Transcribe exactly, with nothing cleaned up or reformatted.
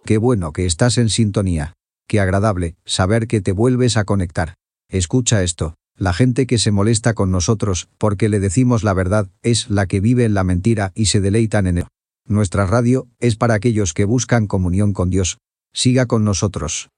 Qué bueno que estás en sintonía. Qué agradable saber que te vuelves a conectar. Escucha esto. La gente que se molesta con nosotros porque le decimos la verdad es la que vive en la mentira y se deleitan en él. Nuestra radio es para aquellos que buscan comunión con Dios. Siga con nosotros.